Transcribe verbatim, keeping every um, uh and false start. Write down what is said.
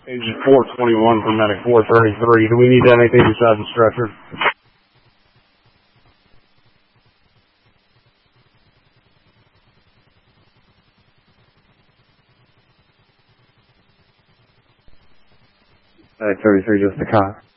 Agent four twenty-one for medic four thirty-three. Do we need anything besides the stretcher? Medic thirty-three, just the cop.